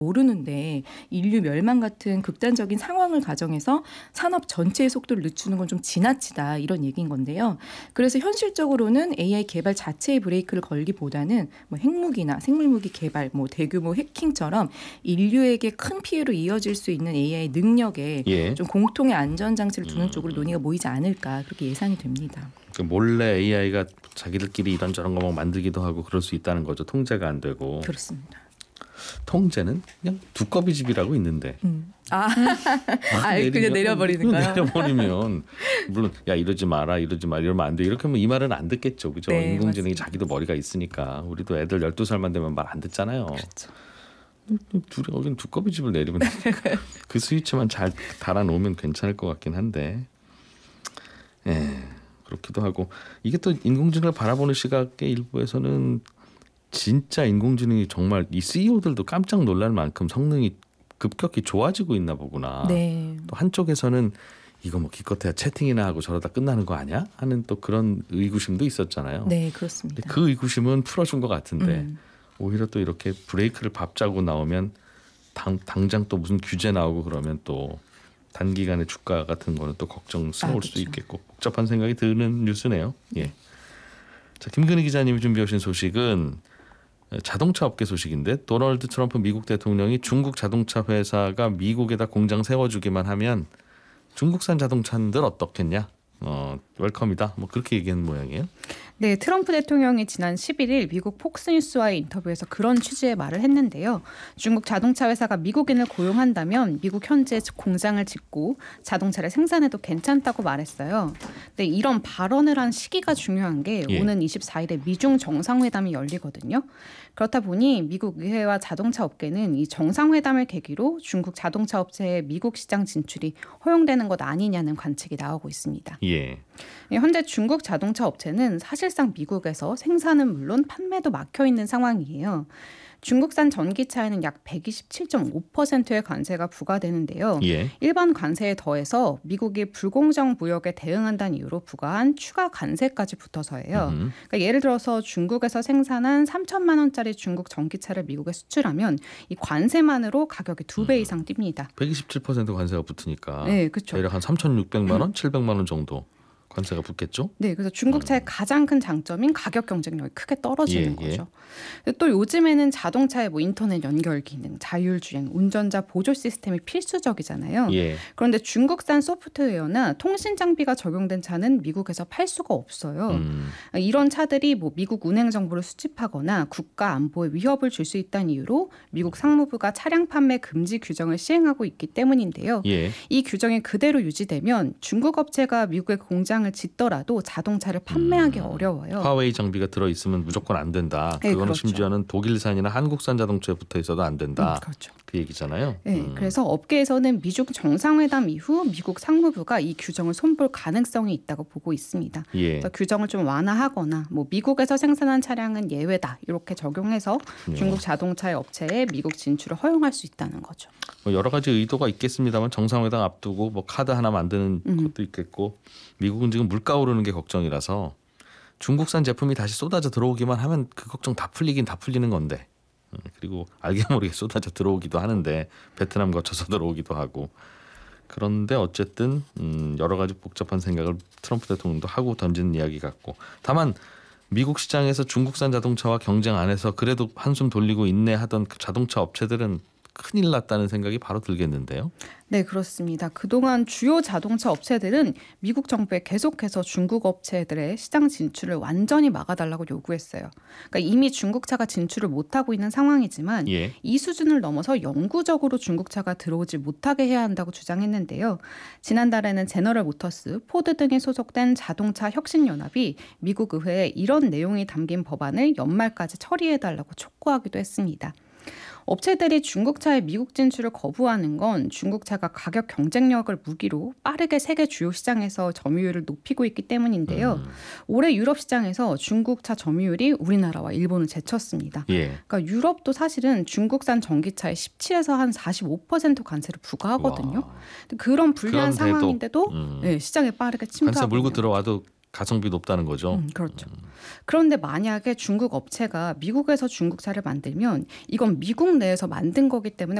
모르는데 인류 멸망 같은 극단적인 상황을 가정해서 산업 전체의 속도를 늦추는 건 좀 지나치다 이런 얘기인 건데요. 그래서 현실적으로는 AI 개발 자체의 브레이크를 걸기보다는 뭐 핵무기나 생물무기 개발, 뭐 대규모 해킹처럼 인류에게 큰 피해로 이어질 수 있는 AI 능력에 예. 좀 공통의 안전 장치를 두는 쪽으로 논의가 모이지 않을까 그렇게 예상이 됩니다. 몰래 AI가 자기들끼리 이런저런 거 막 만들기도 하고 그럴 수 있다는 거죠. 통제가 안 되고. 그렇습니다. 통제는 그냥 두꺼비 집이라고 있는데. 그냥 내려버리는 거요? 내려버리면 물론 야 이러지 마라 이러면 안 돼. 이렇게 하면 이 말은 안 듣겠죠. 그죠? 네, 인공지능이 맞습니다. 자기도 머리가 있으니까. 우리도 애들 12살만 되면 말 안 듣잖아요. 그렇죠. 둘이 여긴 두꺼비 집을 내리면 그 스위치만 잘 달아놓으면 괜찮을 것 같긴 한데. 그렇기도 하고 이게 또 인공지능을 바라보는 시각의 일부에서는 진짜 인공지능이 정말 이 CEO들도 깜짝 놀랄 만큼 성능이 급격히 좋아지고 있나 보구나. 네. 또 한쪽에서는 이거 뭐 기껏해야 채팅이나 하고 저러다 끝나는 거 아니야? 하는 또 그런 의구심도 있었잖아요. 네, 그렇습니다. 근데 그 의구심은 풀어준 것 같은데 오히려 또 이렇게 브레이크를 밟자고 나오면 당장 또 무슨 규제 나오고 그러면 또 단기간에 주가 같은 거는 또 걱정스러울 수도 그렇죠. 있겠고 복잡한 생각이 드는 뉴스네요. 예. 자, 김근희 기자님이 준비해 오신 소식은 자동차 업계 소식인데 도널드 트럼프 미국 대통령이 중국 자동차 회사가 미국에다 공장 세워주기만 하면 중국산 자동차들 어떻겠냐? 웰컴이다. 뭐 그렇게 얘기한 모양이에요. 네, 트럼프 대통령이 지난 11일 미국 폭스뉴스와의 인터뷰에서 그런 취지의 말을 했는데요. 중국 자동차 회사가 미국인을 고용한다면 미국 현지에 공장을 짓고 자동차를 생산해도 괜찮다고 말했어요. 네, 이런 발언을 한 시기가 중요한 게 오는 24일에 미중 정상회담이 열리거든요. 그렇다 보니 미국 의회와 자동차 업계는 이 정상회담을 계기로 중국 자동차 업체의 미국 시장 진출이 허용되는 것 아니냐는 관측이 나오고 있습니다. 예. 현재 중국 자동차 업체는 사실상 미국에서 생산은 물론 판매도 막혀 있는 상황이에요. 중국산 전기차에는 약 127.5%의 관세가 부과되는데요. 예. 일반 관세에 더해서 미국이 불공정 무역에 대응한다는 이유로 부과한 추가 관세까지 붙어서예요. 그러니까 예를 들어서 중국에서 생산한 3천만 원짜리 중국 전기차를 미국에 수출하면 이 관세만으로 가격이 2배 이상 뜁니다. 127% 관세가 붙으니까 네, 그렇죠. 대략 한 3,600만 원, 700만 원 정도 관세가 붙겠죠? 네, 그래서 중국차의 가장 큰 장점인 가격 경쟁력이 크게 떨어지는 예, 예. 거죠. 또 요즘에는 자동차의 뭐 인터넷 연결 기능, 자율주행, 운전자 보조 시스템이 필수적이잖아요. 예. 그런데 중국산 소프트웨어나 통신 장비가 적용된 차는 미국에서 팔 수가 없어요. 이런 차들이 뭐 미국 운행 정보를 수집하거나 국가 안보에 위협을 줄 수 있다는 이유로 미국 상무부가 차량 판매 금지 규정을 시행하고 있기 때문인데요. 예. 이 규정이 그대로 유지되면 중국 업체가 미국에 공장을 짓더라도 자동차를 판매하기 어려워요. 화웨이 장비가 들어있으면 무조건 안 된다. 네, 그거는 그렇죠. 심지어는 독일산이나 한국산 자동차에 붙어 있어도 안 된다. 그렇죠. 그 얘기잖아요. 네, 그래서 업계에서는 미중 정상회담 이후 미국 상무부가 이 규정을 손볼 가능성이 있다고 보고 있습니다. 예. 그래서 규정을 좀 완화하거나 뭐 미국에서 생산한 차량은 예외다 이렇게 적용해서 중국 자동차의 업체에 미국 진출을 허용할 수 있다는 거죠. 뭐 여러 가지 의도가 있겠습니다만 정상회담 앞두고 뭐 카드 하나 만드는 것도 있겠고 미국은 지금 물가 오르는 게 걱정이라서 중국산 제품이 다시 쏟아져 들어오기만 하면 그 걱정 다 풀리긴 다 풀리는 건데 그리고 알게 모르게 쏟아져 들어오기도 하는데 베트남 거쳐서 들어오기도 하고 그런데 어쨌든 여러 가지 복잡한 생각을 트럼프 대통령도 하고 던지는 이야기 같고 다만 미국 시장에서 중국산 자동차와 경쟁 안 해서 그래도 한숨 돌리고 인내하던 그 자동차 업체들은 큰일 났다는 생각이 바로 들겠는데요. 네, 그렇습니다. 그동안 주요 자동차 업체들은 미국 정부에 계속해서 중국 업체들의 시장 진출을 완전히 막아달라고 요구했어요. 그러니까 이미 중국차가 진출을 못하고 있는 상황이지만 예. 이 수준을 넘어서 영구적으로 중국차가 들어오지 못하게 해야 한다고 주장했는데요. 지난달에는 제너럴 모터스, 포드 등이 소속된 자동차 혁신연합이 미국 의회에 이런 내용이 담긴 법안을 연말까지 처리해달라고 촉구하기도 했습니다. 업체들이 중국차의 미국 진출을 거부하는 건 중국차가 가격 경쟁력을 무기로 빠르게 세계 주요 시장에서 점유율을 높이고 있기 때문인데요. 올해 유럽 시장에서 중국차 점유율이 우리나라와 일본을 제쳤습니다. 예. 그러니까 유럽도 사실은 중국산 전기차에 17에서 한 45% 관세를 부과하거든요. 그런 불리한 그런데도, 상황인데도 네, 시장에 빠르게 침투하고 관세 물고 있는 들어와도 가성비 높다는 거죠. 그렇죠. 그런데 만약에 중국 업체가 미국에서 중국차를 만들면 이건 미국 내에서 만든 거기 때문에